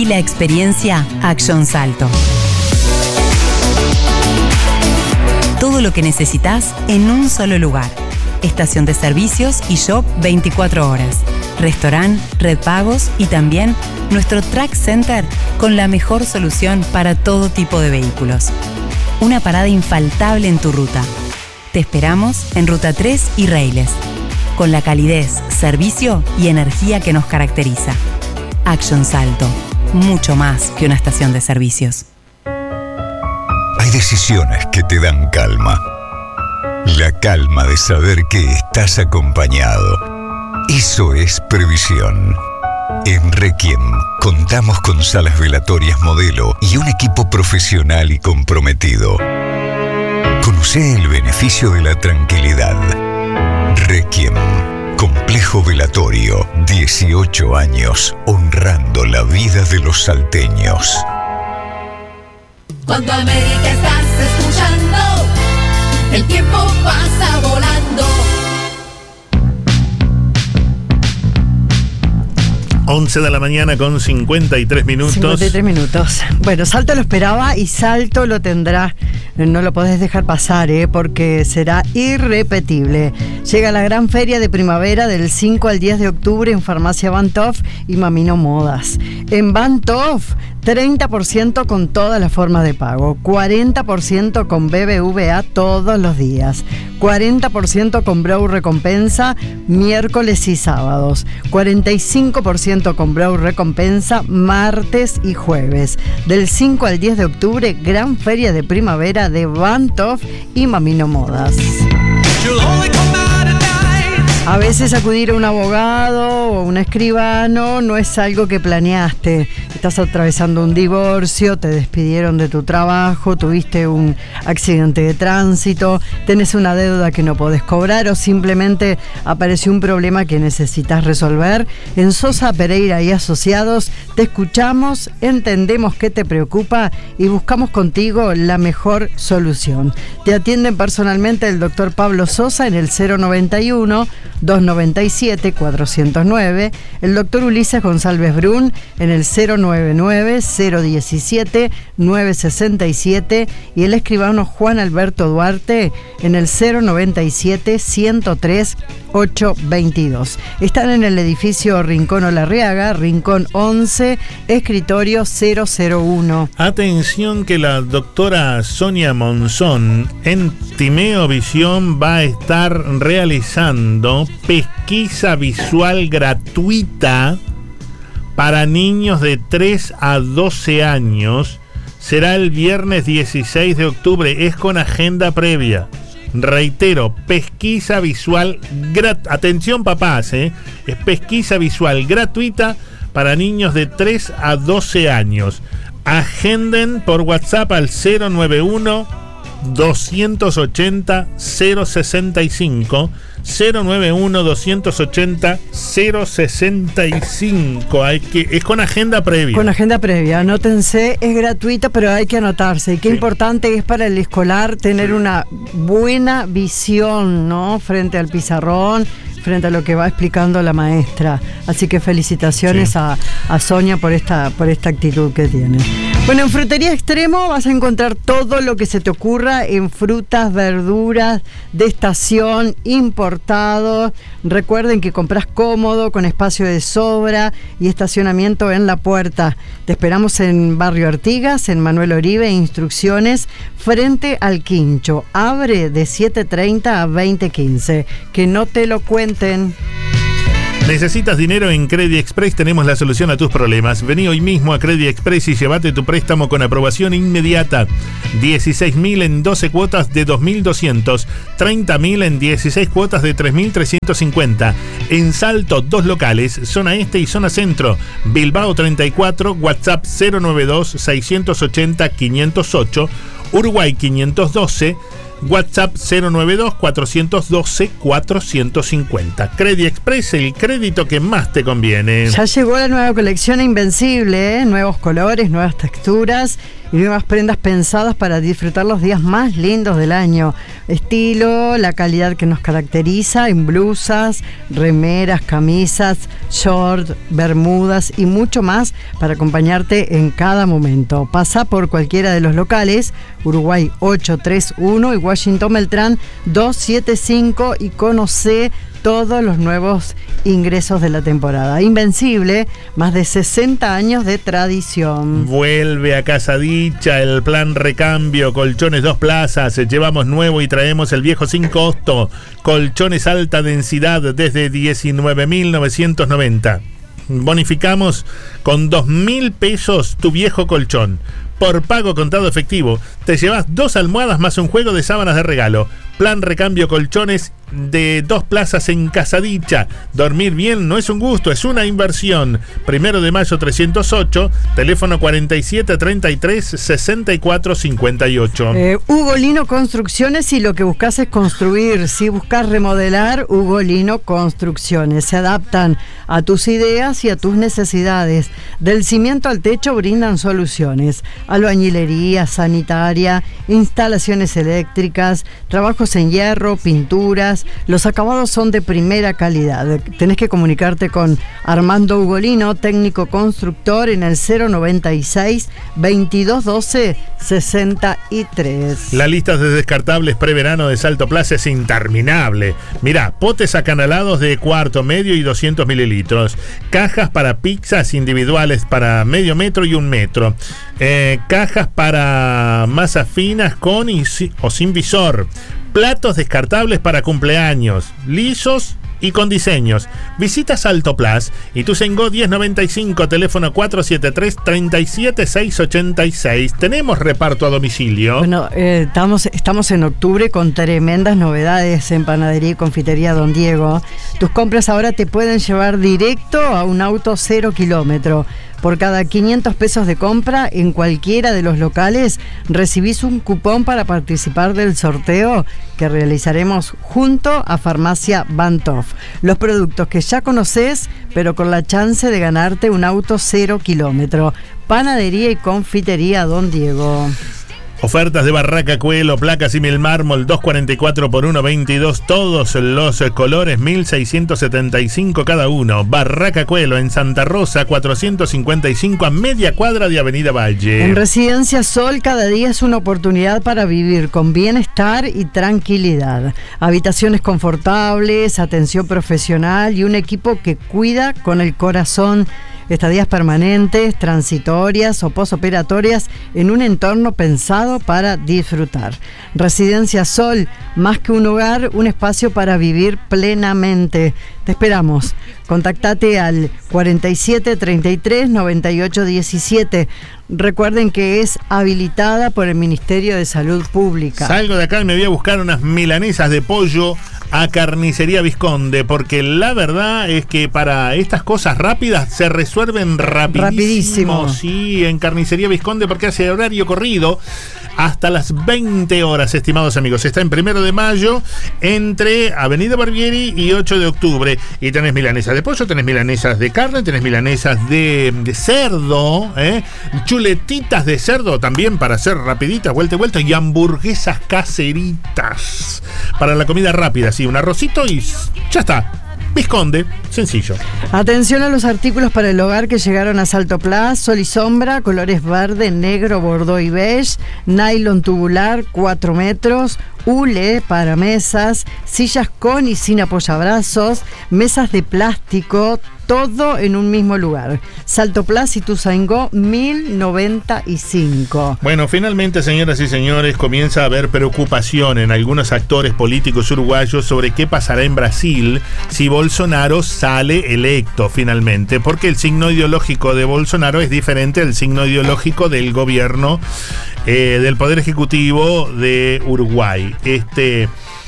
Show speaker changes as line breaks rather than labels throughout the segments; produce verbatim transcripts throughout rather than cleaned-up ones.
Viví la experiencia Action Salto. Todo lo que necesitas en un solo lugar. Estación de servicios y shop veinticuatro horas. Restaurante, red pagos y también nuestro Track Center con la mejor solución para todo tipo de vehículos. Una parada infaltable en tu ruta. Te esperamos en Ruta tres y Reiles, con la calidez, servicio y energía que nos caracteriza. Action Salto, mucho más que una estación de servicios.
Hay decisiones que te dan calma. La calma de saber que estás acompañado. Eso es previsión. En Requiem contamos con salas velatorias modelo y un equipo profesional y comprometido. Conoce el beneficio de la tranquilidad. Requiem, complejo velatorio, dieciocho años honrando la vida de los salteños.
Cuando América estás escuchando, el tiempo pasa volando.
once de la mañana con cincuenta y tres minutos.
cincuenta y tres minutos. Bueno, Salto lo esperaba y Salto lo tendrá. No lo podés dejar pasar, ¿eh? Porque será irrepetible. Llega la gran feria de primavera del cinco al diez de octubre en Farmacia Bantoff y Mamino Modas. En Bantoff, treinta por ciento con todas las formas de pago, cuarenta por ciento con B B V A todos los días, cuarenta por ciento con Brow Recompensa miércoles y sábados, cuarenta y cinco por ciento con Brow Recompensa martes y jueves. Del cinco al diez de octubre, gran feria de primavera de Bantoff y Mamino Modas. A veces acudir a un abogado o un escribano no es algo que planeaste. Estás atravesando un divorcio, te despidieron de tu trabajo, tuviste un accidente de tránsito, tenés una deuda que no podés cobrar o simplemente apareció un problema que necesitas resolver. En Sosa Pereira y Asociados te escuchamos, entendemos qué te preocupa y buscamos contigo la mejor solución. Te atienden personalmente el doctor Pablo Sosa en el cero noventa y uno, doscientos noventa y siete, cuatrocientos nueve, el doctor Ulises González Brun en el cero noventa y nueve, cero diecisiete, novecientos sesenta y siete y el escribano Juan Alberto Duarte en el cero noventa y siete, ciento tres, ochocientos veintidós. Están en el edificio Rincón Olarriaga, Rincón once, escritorio cero cero uno.
Atención que la doctora Sonia Monzón en Timeo Visión va a estar realizando pesquisa visual gratuita para niños de tres a doce años. Será el viernes dieciséis de octubre, es con agenda previa. Reitero, pesquisa visual gratuita. Atención papás, ¿eh? Es pesquisa visual gratuita para niños de tres a doce años. Agenden por WhatsApp al cero noventa y uno, doscientos ochenta, cero sesenta y cinco. cero noventa y uno, doscientos ochenta, cero sesenta y cinco. Hay que, es con agenda previa.
Con agenda previa, anótense, es gratuito, pero hay que anotarse. Y qué sí. Importante es para el escolar tener una buena visión, ¿no? Frente al pizarrón, frente a lo que va explicando la maestra. Así que felicitaciones sí. a, a Sonia por esta, por esta actitud que tiene. Bueno, en Frutería Extremo vas a encontrar todo lo que se te ocurra en frutas, verduras, de estación, importados. Recuerden que compras cómodo, con espacio de sobra y estacionamiento en la puerta. Te esperamos en Barrio Artigas, en Manuel Oribe, instrucciones, frente al Quincho. Abre de siete treinta a veinte quince. Que no te lo cuenten.
¿Necesitas dinero? En Credit Express tenemos la solución a tus problemas. Vení hoy mismo a Credit Express y llévate tu préstamo con aprobación inmediata. dieciséis mil en doce cuotas de dos mil doscientos, treinta mil en dieciséis cuotas de tres mil trescientos cincuenta. En Salto, dos locales, zona este y zona centro. Bilbao treinta y cuatro, WhatsApp cero noventa y dos, seiscientos ochenta, quinientos ocho. Uruguay quinientos doce, WhatsApp cero noventa y dos, cuatrocientos doce, cuatrocientos cincuenta. Credit Express, el crédito que más te conviene.
Ya llegó la nueva colección Invencible, ¿eh? Nuevos colores, nuevas texturas y nuevas prendas pensadas para disfrutar los días más lindos del año. Estilo, la calidad que nos caracteriza en blusas, remeras, camisas, shorts, bermudas y mucho más para acompañarte en cada momento. Pasa por cualquiera de los locales, Uruguay ochocientos treinta y uno y Washington Beltrán doscientos setenta y cinco, y conoce todos los nuevos ingresos de la temporada. Invencible, más de sesenta años de tradición.
Vuelve a Casa Dicha el plan recambio, colchones dos plazas, llevamos nuevo y traemos el viejo sin costo. Colchones alta densidad desde diecinueve mil novecientos noventa. Bonificamos con dos mil pesos tu viejo colchón. Por pago contado efectivo, te llevas dos almohadas más un juego de sábanas de regalo. Plan recambio colchones de dos plazas en Casa Dicha. Dormir bien no es un gusto, es una inversión. Primero de mayo trescientos ocho, teléfono cuarenta y siete treinta y tres sesenta y cuatro cincuenta y ocho.
Eh, Hugo Lino Construcciones, si lo que buscas es construir, si buscas remodelar, Hugo Lino Construcciones. Se adaptan a tus ideas y a tus necesidades. Del cimiento al techo brindan soluciones. Albañilería, sanitaria, instalaciones eléctricas, trabajos en hierro, pinturas. Los acabados son de primera calidad. Tenés que comunicarte con Armando Ugolino, técnico constructor, en el cero noventa y seis, veintidós doce, sesenta y tres.
La lista de descartables preverano de Salto Plaza es interminable. Mirá, potes acanalados de cuarto, medio y doscientos mililitros. Cajas para pizzas individuales para medio metro y un metro. Eh, cajas para masas finas con y si, o sin visor. Platos descartables para cumpleaños, lisos y con diseños. Visita Salto Plus y tu Sengo diez noventa y cinco, teléfono cuatro siete tres, treinta y siete, seiscientos ochenta y seis. Tenemos reparto a domicilio.
Bueno, eh, estamos, estamos en octubre con tremendas novedades en Panadería y Confitería Don Diego. Tus compras ahora te pueden llevar directo a un auto cero kilómetro. Por cada quinientos pesos de compra en cualquiera de los locales, recibís un cupón para participar del sorteo que realizaremos junto a Farmacia Bantoff. Los productos que ya conocés, pero con la chance de ganarte un auto cero kilómetro. Panadería y Confitería Don Diego.
Ofertas de Barraca Cuelo, placas y mil mármol, dos cuarenta y cuatro por uno veintidós, todos los colores, mil seiscientos setenta y cinco cada uno. Barraca Cuelo en Santa Rosa, cuatrocientos cincuenta y cinco, a media cuadra de Avenida Valle.
En Residencia Sol, cada día es una oportunidad para vivir con bienestar y tranquilidad. Habitaciones confortables, atención profesional y un equipo que cuida con el corazón. Estadías permanentes, transitorias o posoperatorias en un entorno pensado para disfrutar. Residencia Sol, más que un hogar, un espacio para vivir plenamente. Te esperamos. Contactate al cuarenta y siete treinta y tres noventa y ocho diecisiete. Recuerden que es habilitada por el Ministerio de Salud Pública.
Salgo de acá y me voy a buscar unas milanesas de pollo a Carnicería Visconde, porque la verdad es que para estas cosas rápidas se resuelven rapidísimo.
Rapidísimo.
Sí, en Carnicería Visconde, porque hace horario corrido hasta las veinte horas, estimados amigos. Está en Primero de Mayo, entre Avenida Barbieri y ocho de octubre. Y tenés milanesas de pollo, tenés milanesas de carne, tenés milanesas de, de cerdo, ¿eh? Chuletitas de cerdo también para hacer rapiditas, vuelta y vuelta, y hamburguesas caseritas para la comida rápida. Sí, un arrocito y ya está. Visconde, sencillo.
Atención a los artículos para el hogar que llegaron a Salto Plus: sol y sombra, colores verde, negro, bordeaux y beige, nylon tubular, cuatro metros, hule para mesas, sillas con y sin apoyabrazos, mesas de plástico, todo en un mismo lugar. Salto Plus y Tuzaingó mil noventa y cinco.
Bueno, finalmente, señoras y señores, comienza a haber preocupación en algunos actores políticos uruguayos sobre qué pasará en Brasil si Bolsonaro sale electo finalmente, porque el signo ideológico de Bolsonaro es diferente al signo ideológico del gobierno, eh, del Poder Ejecutivo de Uruguay. Este,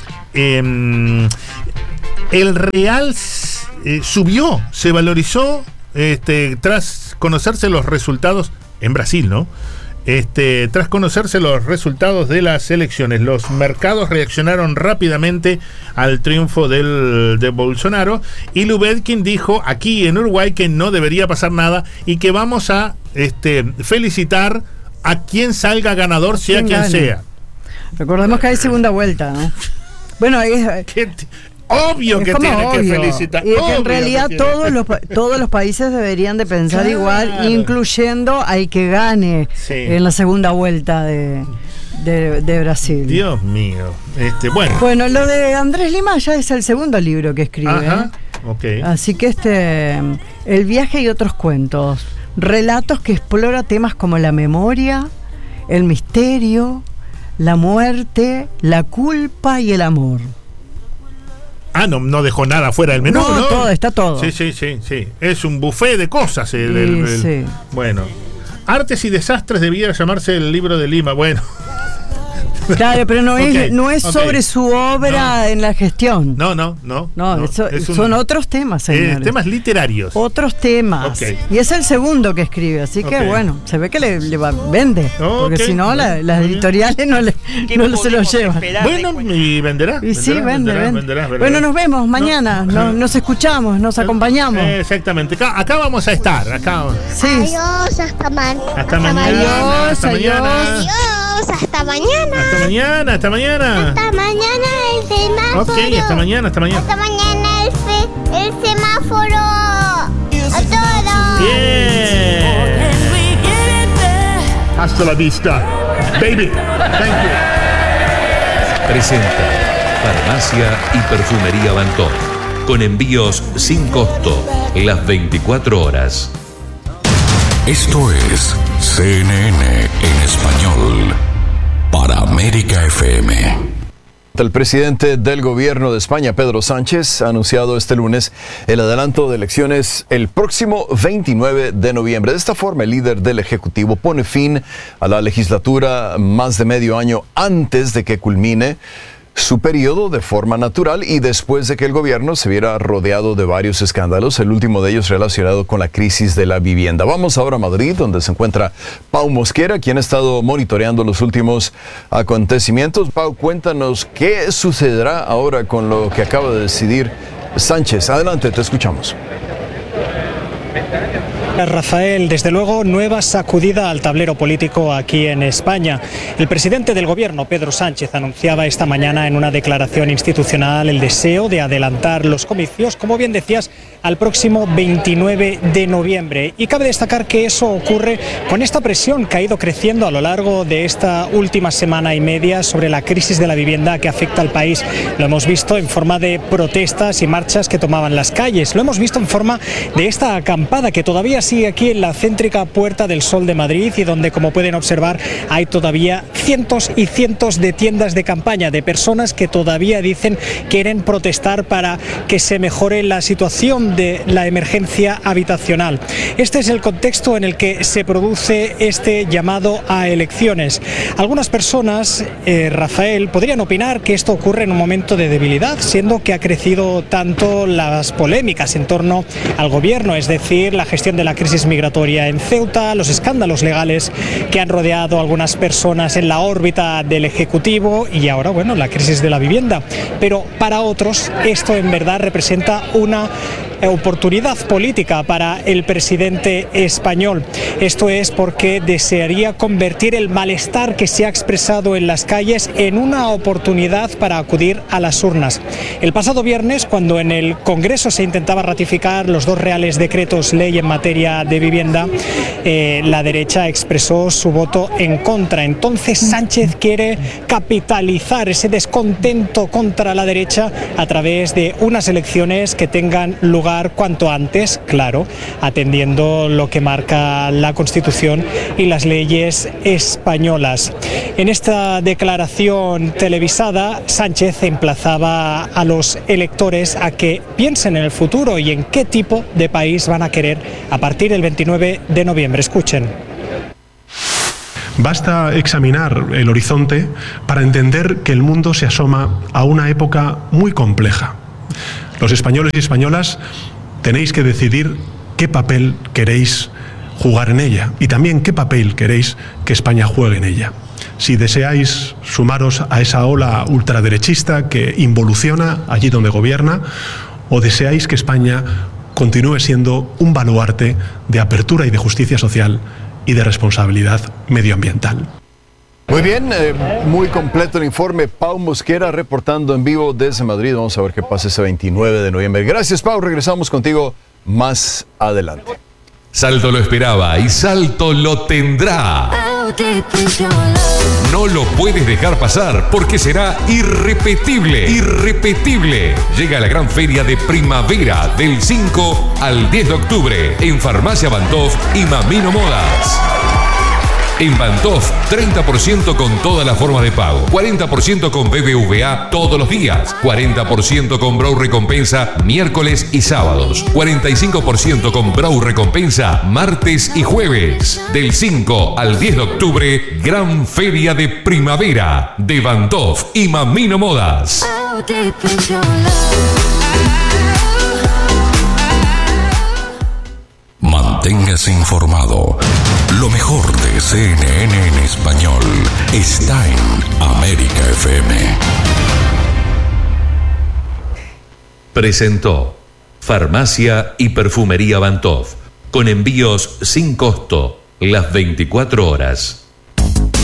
eh, el real eh, subió, se valorizó este, tras conocerse los resultados en Brasil, ¿no? Este, tras conocerse los resultados de las elecciones, los mercados reaccionaron rápidamente al triunfo del, de Bolsonaro, y Lubetkin dijo aquí en Uruguay que no debería pasar nada y que vamos a este, felicitar a quien salga ganador, sea quien
gane?
sea.
Recordemos que hay segunda vuelta, ¿no? Bueno, es,
¿Qué te- Obvio
es
que
como
tiene que
obvio.
felicitar.
Y es que
obvio
en realidad
que tiene-
todos los, pa- todos los países deberían de pensar
Claro.
igual, incluyendo al que gane
Sí.
en la segunda vuelta de, de, de Brasil.
Dios mío. Este, bueno.
Bueno, lo de Andrés Lima ya es el segundo libro que escribe.
Ajá. Ok.
Así que este, El viaje y otros cuentos, relatos que explora temas como la memoria, el misterio, la muerte, la culpa y el amor.
Ah, no, no dejó nada fuera del menú,
No,
¿no?
todo, está todo.
Sí, sí, sí, sí. Es un buffet de cosas. El,
Sí,
el- el-
sí.
Bueno. Artes y desastres debiera llamarse el libro de Lima. Bueno.
Claro, pero no
Ok,
es, no es
ok.
sobre su obra
No.
en la gestión.
No, no, no.
No, eso-
es un-
son otros temas,
eh,
señores.
temas literarios.
Otros temas.
Ok.
Y es el segundo que escribe, así que
Ok.
bueno, se ve que le, le va, vende. Porque
Ok,
si no, la-
bueno,
las
muy bien.
editoriales no, le, no se lo llevan.
Bueno, y venderá.
Y sí,
venderá,
vende,
venderá,
vende.
venderá, venderá.
Bueno, nos vemos mañana.
No.
Nos, nos escuchamos, nos acompañamos.
Eh, exactamente. Acá, acá vamos a estar. Acá.
Sí.
Adiós, hasta, man
Hasta mañana.
Adiós,
hasta mañana.
adiós.
Adiós, hasta mañana.
Hasta mañana, hasta mañana.
Hasta mañana el semáforo.
Ok, hasta mañana, hasta mañana.
Hasta mañana el, fe- el semáforo. A todos.
Bien. Hasta la vista. Baby. Thank you.
Presenta Farmacia y Perfumería Bantón, con envíos sin costo las veinticuatro horas.
Esto es C N N en español para América F M.
El presidente del gobierno de España, Pedro Sánchez, ha anunciado este lunes el adelanto de elecciones el próximo veintinueve de noviembre. De esta forma, el líder del Ejecutivo pone fin a la legislatura más de medio año antes de que culmine su periodo de forma natural y después de que el gobierno se viera rodeado de varios escándalos, el último de ellos relacionado con la crisis de la vivienda. Vamos ahora a Madrid, donde se encuentra Pau Mosquera, quien ha estado monitoreando los últimos acontecimientos. Pau, cuéntanos qué sucederá ahora con lo que acaba de decidir Sánchez. Adelante, te escuchamos.
Rafael, desde luego, nueva sacudida al tablero político aquí en España. El presidente del gobierno, Pedro Sánchez, anunciaba esta mañana en una declaración institucional el deseo de adelantar los comicios, como bien decías, al próximo veintinueve de noviembre. Y cabe destacar que eso ocurre con esta presión que ha ido creciendo a lo largo de esta última semana y media sobre la crisis de la vivienda que afecta al país. Lo hemos visto en forma de protestas y marchas que tomaban las calles. Lo hemos visto en forma de esta acampada que todavía sigue aquí en la céntrica Puerta del Sol de Madrid y donde, como pueden observar, hay todavía cientos y cientos de tiendas de campaña de personas que todavía dicen quieren protestar para que se mejore la situación de la emergencia habitacional. Este es el contexto en el que se produce este llamado a elecciones. Algunas personas, eh, Rafael, podrían opinar que esto ocurre en un momento de debilidad, siendo que ha crecido tanto las polémicas en torno al gobierno, es decir, la gestión de la crisis migratoria en Ceuta, los escándalos legales que han rodeado a algunas personas en la órbita del Ejecutivo y ahora, bueno, la crisis de la vivienda. Pero para otros esto en verdad representa una oportunidad política para el presidente español. Esto es porque desearía convertir el malestar que se ha expresado en las calles en una oportunidad para acudir a las urnas. El pasado viernes, cuando en el Congreso se intentaba ratificar los dos reales decretos ley en materia de vivienda, eh, la derecha expresó su voto en contra. Entonces Sánchez quiere capitalizar ese descontento contra la derecha a través de unas elecciones que tengan lugar cuanto antes, claro, atendiendo lo que marca la Constitución y las leyes españolas. En esta declaración televisada, Sánchez emplazaba a los electores a que piensen en el futuro y en qué tipo de país van a querer a partir del veintinueve de noviembre. Escuchen.
Basta examinar el horizonte para entender que el mundo se asoma a una época muy compleja. Los españoles y españolas tenéis que decidir qué papel queréis jugar en ella y también qué papel queréis que España juegue en ella. Si deseáis sumaros a esa ola ultraderechista que involuciona allí donde gobierna, o deseáis que España continúe siendo un baluarte de apertura y de justicia social y de responsabilidad medioambiental.
Muy bien, eh, muy completo el informe. Pau Mosquera reportando en vivo desde Madrid. Vamos a ver qué pasa ese veintinueve de noviembre. Gracias, Pau. Regresamos contigo más adelante.
Salto lo esperaba y Salto lo tendrá. No lo puedes dejar pasar porque será irrepetible, irrepetible. Llega la gran feria de primavera del cinco al diez de octubre en Farmacia Bantoff y Mamino Modas. En Bantoff, treinta por ciento con todas las formas de pago, cuarenta por ciento con B B V A todos los días, cuarenta por ciento con Brow Recompensa miércoles y sábados, cuarenta y cinco por ciento con Brow Recompensa martes y jueves. Del cinco al diez de octubre, gran feria de primavera de Bantoff y Mamino Modas.
Manténgase informado. Lo mejor de C N N en español está en América F M.
Presentó Farmacia y Perfumería Bantoff, con envíos sin costo las veinticuatro horas.